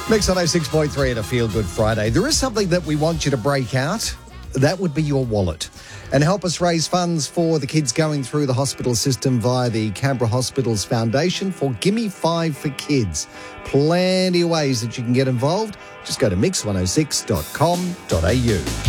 Mix 106.3 and a Feel Good Friday. There is something that we want you to break out. That would be your wallet. And help us raise funds for the kids going through the hospital system via the Canberra Hospitals Foundation for Gimme 5 for Kids. Plenty of ways that you can get involved. Just go to mix106.com.au.